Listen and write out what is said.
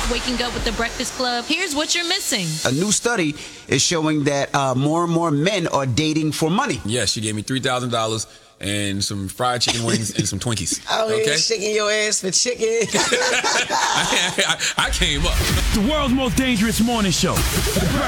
waking up with the Breakfast Club, here's what you're missing. A new study is showing that more and more men are dating for money. Yes, she gave me $3,000 and some fried chicken wings and some Twinkies. Okay, shaking your ass for chicken. I came up. The world's most dangerous morning show.